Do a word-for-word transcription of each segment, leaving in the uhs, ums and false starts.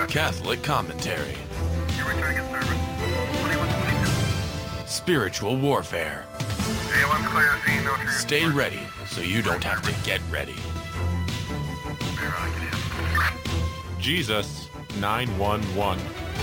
Catholic commentary. Spiritual warfare. Stay ready so you don't have to get ready. Jesus nine one one.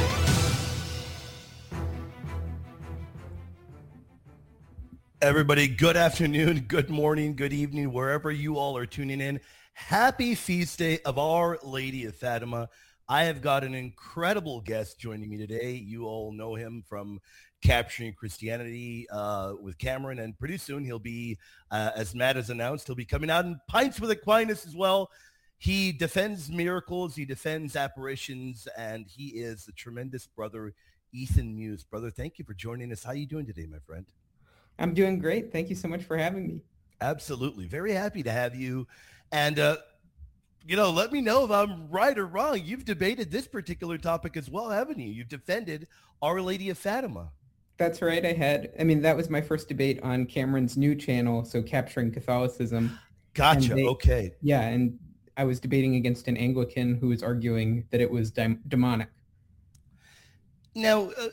Everybody, good afternoon, good morning, good evening, wherever you all are tuning in. Happy feast day of Our Lady of Fatima. I have got an incredible guest joining me today. You all know him from Capturing Christianity uh, with Cameron, and pretty soon he'll be, uh, as Matt has announced, he'll be coming out in Pints with Aquinas as well. He defends miracles, he defends apparitions, and he is the tremendous brother, Ethan Muse. Brother, thank you for joining us. How are you doing today, my friend? I'm doing great. Thank you so much for having me. Absolutely. Very happy to have you. And, uh, you know, let me know if I'm right or wrong. You've debated this particular topic as well, haven't you? You've defended Our Lady of Fatima. That's right. I had. I mean, that was my first debate on Cameron's new channel, so Capturing Catholicism. Gotcha. They, okay. Yeah, and I was debating against an Anglican who was arguing that it was de- demonic. Now, uh,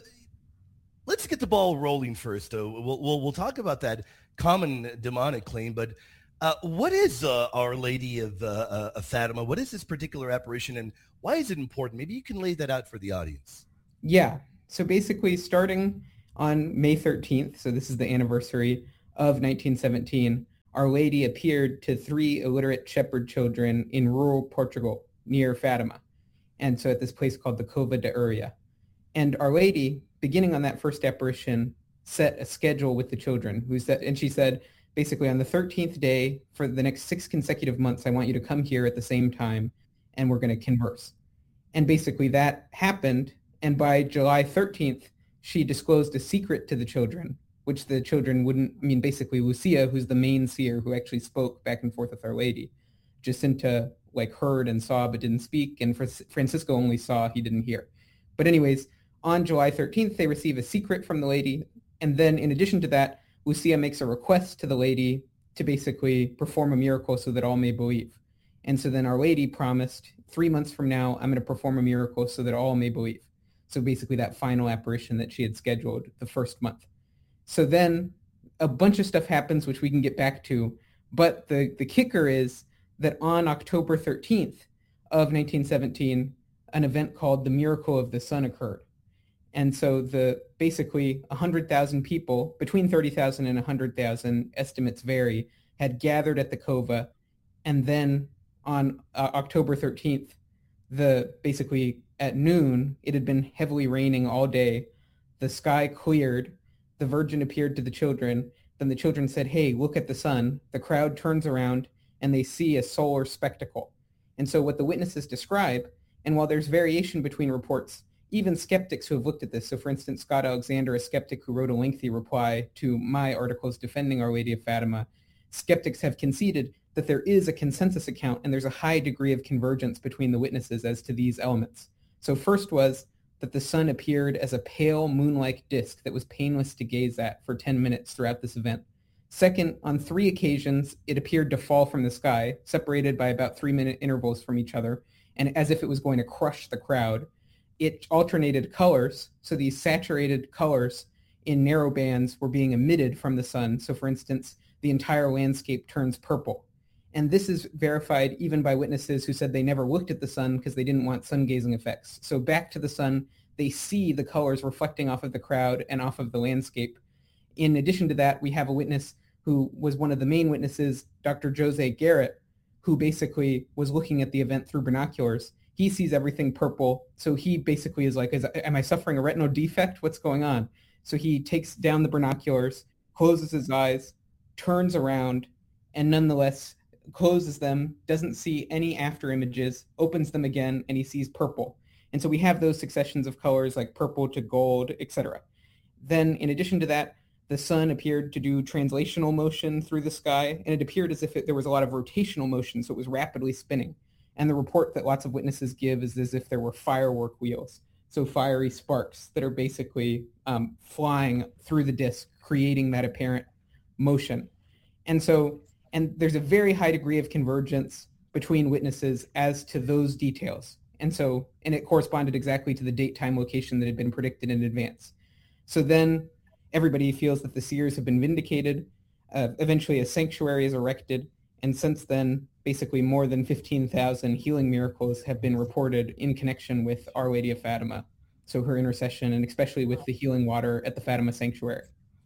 let's get the ball rolling first. Uh, we'll, we'll we'll talk about that common demonic claim, but uh, what is uh, Our Lady of, uh, uh, of Fatima? What is this particular apparition, and why is it important? Maybe you can lay that out for the audience. Yeah. So basically, starting on May thirteenth, so this is the anniversary of nineteen seventeen, Our Lady appeared to three illiterate shepherd children in rural Portugal near Fatima, and so at this place called the Cova de Uria. And Our Lady, beginning on that first apparition, set a schedule with the children. Who said, and she said, basically, on the thirteenth day for the next six consecutive months, I want you to come here at the same time, and we're going to converse. And basically that happened. And by July thirteenth, she disclosed a secret to the children, which the children wouldn't, I mean, basically Lucia, who's the main seer who actually spoke back and forth with Our Lady. Jacinta, like, heard and saw but didn't speak, and Francisco only saw, he didn't hear. But anyways, on July thirteenth, they receive a secret from the lady. And then in addition to that, Lucia makes a request to the lady to basically perform a miracle so that all may believe. And so then Our Lady promised, three months from now, I'm going to perform a miracle so that all may believe. So basically that final apparition that she had scheduled the first month. So then a bunch of stuff happens, which we can get back to. But the, the kicker is that on October thirteenth of nineteen seventeen, an event called the Miracle of the Sun occurred. And so the basically one hundred thousand people, between thirty thousand and one hundred thousand, estimates vary, had gathered at the Cova. And then on uh, October thirteenth, the basically at noon, it had been heavily raining all day. The sky cleared. The Virgin appeared to the children. Then the children said, hey, look at the sun. The crowd turns around and they see a solar spectacle. And so what the witnesses describe, and while there's variation between reports, even skeptics who have looked at this, so for instance, Scott Alexander, a skeptic who wrote a lengthy reply to my articles defending Our Lady of Fatima, skeptics have conceded that there is a consensus account and there's a high degree of convergence between the witnesses as to these elements. So first was that the sun appeared as a pale moon-like disk that was painless to gaze at for ten minutes throughout this event. Second, on three occasions, it appeared to fall from the sky, separated by about three-minute intervals from each other, and as if it was going to crush the crowd. It alternated colors, so these saturated colors in narrow bands were being emitted from the sun. So for instance, the entire landscape turns purple. And this is verified even by witnesses who said they never looked at the sun because they didn't want sun-gazing effects. So back to the sun, they see the colors reflecting off of the crowd and off of the landscape. In addition to that, we have a witness who was one of the main witnesses, Doctor Jose Garrett, who basically was looking at the event through binoculars. He sees everything purple. So he basically is like, is, am I suffering a retinal defect? What's going on? So he takes down the binoculars, closes his eyes, turns around, and nonetheless closes them, doesn't see any after images, opens them again, and he sees purple. And so we have those successions of colors like purple to gold, et cetera. Then in addition to that, the sun appeared to do translational motion through the sky, and it appeared as if it, there was a lot of rotational motion, so it was rapidly spinning. And the report that lots of witnesses give is as if there were firework wheels, so fiery sparks that are basically um, flying through the disk, creating that apparent motion. And so, and there's a very high degree of convergence between witnesses as to those details. And so, and it corresponded exactly to the date, time, location that had been predicted in advance. So then everybody feels that the seers have been vindicated. Uh, eventually a sanctuary is erected. And since then, basically more than fifteen thousand healing miracles have been reported in connection with Our Lady of Fatima. So her intercession, and especially with the healing water at the Fatima Sanctuary.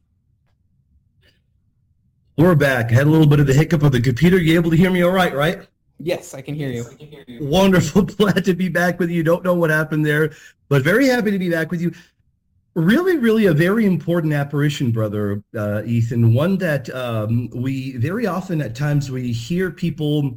We're back. I had a little bit of the hiccup of the computer. You able to hear me all right, right? Yes, I can hear you. Wonderful. Glad to be back with you. Don't know what happened there, but very happy to be back with you. Really, really a very important apparition, brother uh, Ethan, one that um, we very often at times we hear people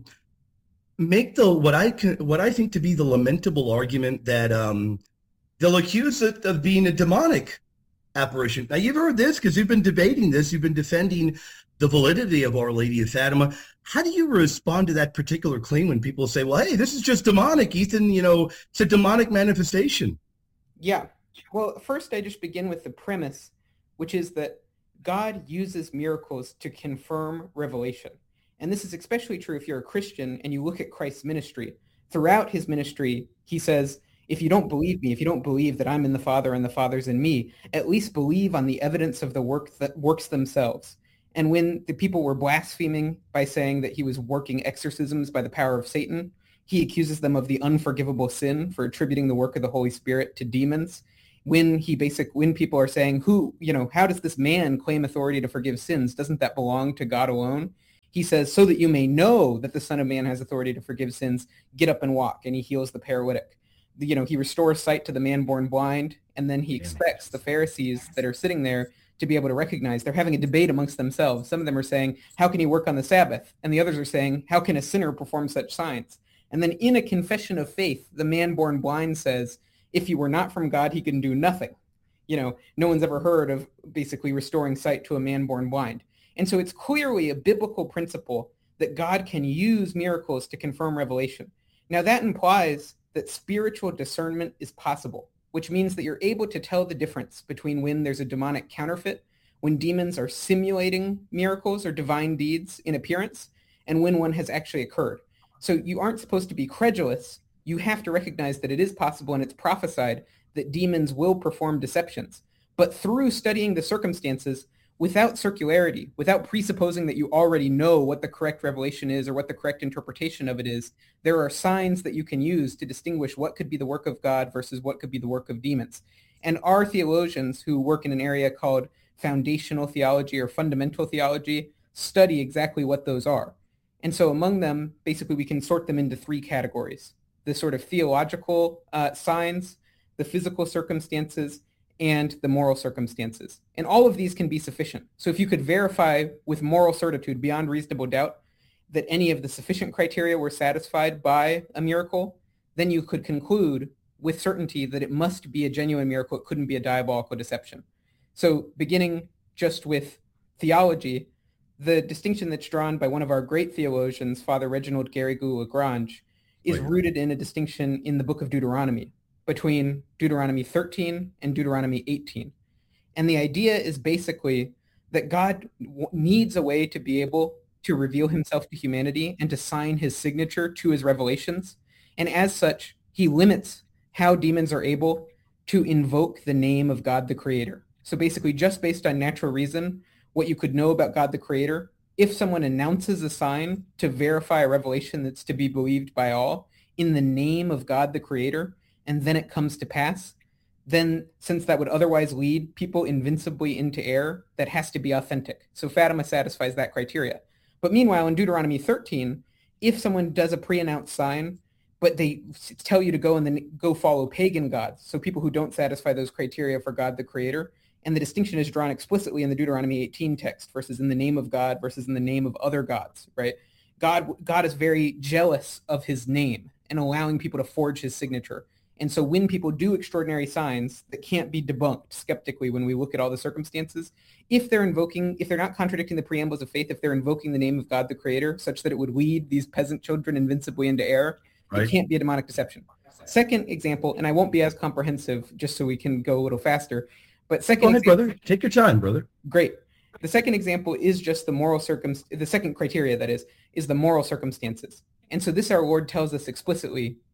make the what I can, what I think to be the lamentable argument that um, they'll accuse it of being a demonic apparition. Now, you've heard this because you've been debating this. You've been defending the validity of Our Lady of Fatima. How do you respond to that particular claim when people say, well, hey, this is just demonic, Ethan, you know, it's a demonic manifestation? Yeah. Well, first I just begin with the premise, which is that God uses miracles to confirm revelation. And this is especially true if you're a Christian and you look at Christ's ministry. Throughout his ministry, he says, if you don't believe me, if you don't believe that I'm in the Father and the Father's in me, at least believe on the evidence of the work that works themselves. And when the people were blaspheming by saying that he was working exorcisms by the power of Satan, he accuses them of the unforgivable sin for attributing the work of the Holy Spirit to demons. When he basic, when people are saying, who, you know, how does this man claim authority to forgive sins? Doesn't that belong to God alone? He says, so that you may know that the Son of Man has authority to forgive sins, get up and walk. And he heals the paralytic. You know, he restores sight to the man born blind. And then he expects the Pharisees that are sitting there to be able to recognize. They're having a debate amongst themselves. Some of them are saying, how can he work on the Sabbath? And the others are saying, how can a sinner perform such signs? And then in a confession of faith, the man born blind says, if he were not from God, he can do nothing. You know, no one's ever heard of basically restoring sight to a man born blind. And so it's clearly a biblical principle that God can use miracles to confirm revelation. Now that implies that spiritual discernment is possible, which means that you're able to tell the difference between when there's a demonic counterfeit, when demons are simulating miracles or divine deeds in appearance, and when one has actually occurred. So you aren't supposed to be credulous. You have to recognize that it is possible, and it's prophesied that demons will perform deceptions. But through studying the circumstances, without circularity, without presupposing that you already know what the correct revelation is or what the correct interpretation of it is, there are signs that you can use to distinguish what could be the work of God versus what could be the work of demons. And our theologians who work in an area called foundational theology or fundamental theology study exactly what those are. And so among them, basically we can sort them into three categories: the sort of theological uh, signs, the physical circumstances, and the moral circumstances. And all of these can be sufficient. So if you could verify with moral certitude beyond reasonable doubt that any of the sufficient criteria were satisfied by a miracle, then you could conclude with certainty that it must be a genuine miracle. It couldn't be a diabolical deception. So beginning just with theology, the distinction that's drawn by one of our great theologians, Father Reginald Garrigou-Lagrange, is rooted in a distinction in the book of Deuteronomy between Deuteronomy thirteen and Deuteronomy eighteen. And the idea is basically that God w- needs a way to be able to reveal himself to humanity and to sign his signature to his revelations. And as such, he limits how demons are able to invoke the name of God the Creator. So basically, just based on natural reason, what you could know about God the Creator, if someone announces a sign to verify a revelation that's to be believed by all in the name of God the Creator, and then it comes to pass, then since that would otherwise lead people invincibly into error, that has to be authentic. So Fatima satisfies that criteria. But meanwhile, in Deuteronomy thirteen, if someone does a pre-announced sign, but they tell you to go and then go follow pagan gods, so people who don't satisfy those criteria for God the Creator, and the distinction is drawn explicitly in the Deuteronomy eighteen text versus in the name of God versus in the name of other gods, right? God, God is very jealous of his name and allowing people to forge his signature. And so when people do extraordinary signs that can't be debunked skeptically when we look at all the circumstances, if they're invoking, if they're not contradicting the preambles of faith, if they're invoking the name of God the Creator such that it would lead these peasant children invincibly into error, right, it can't be a demonic deception. Second example, and I won't be as comprehensive just so we can go a little faster, but second Go ahead, example, brother. Take your time, brother. Great. The second example is just the moral circum. The second criteria, that is, is the moral circumstances. And so this our Lord tells us explicitly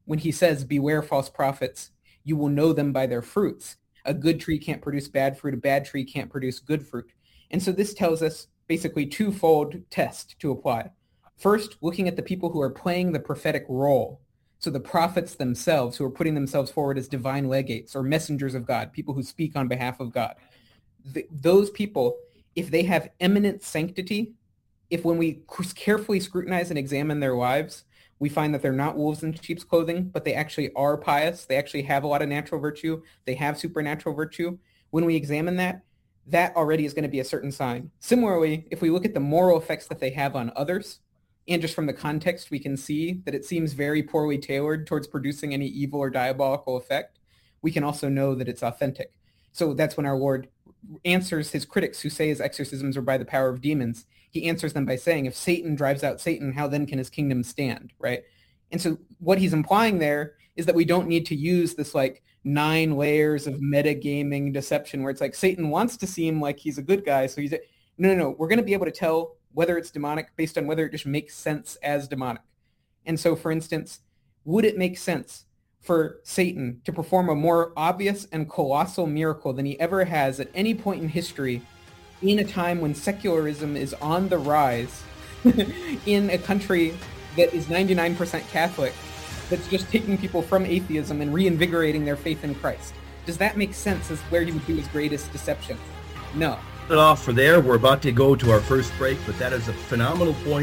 when he says, beware false prophets, you will know them by their fruits. A good tree can't produce bad fruit. A bad tree can't produce good fruit. And so this tells us basically twofold test to apply. First, looking at the people who are playing the prophetic role. So the prophets themselves who are putting themselves forward as divine legates or messengers of God, people who speak on behalf of God. The, those people, if they have eminent sanctity, if when we carefully scrutinize and examine their lives, we find that they're not wolves in sheep's clothing, but they actually are pious. They actually have a lot of natural virtue. They have supernatural virtue. When we examine that, that already is going to be a certain sign. Similarly, if we look at the moral effects that they have on others, and just from the context, we can see that it seems very poorly tailored towards producing any evil or diabolical effect, we can also know that it's authentic. So that's when our Lord answers his critics who say his exorcisms are by the power of demons. He answers them by saying, if Satan drives out Satan, how then can his kingdom stand, right? And so what he's implying there is that we don't need to use this like nine layers of metagaming deception where it's like Satan wants to seem like he's a good guy. So he's a, no, no, no. We're going to be able to tell whether it's demonic based on whether it just makes sense as demonic. And so, for instance, would it make sense for Satan to perform a more obvious and colossal miracle than he ever has at any point in history in a time when secularism is on the rise in a country that is ninety-nine percent Catholic, that's just taking people from atheism and reinvigorating their faith in Christ? Does that make sense as where he would do his greatest deception? No. It off for there. We're about to go to our first break, but that is a phenomenal point.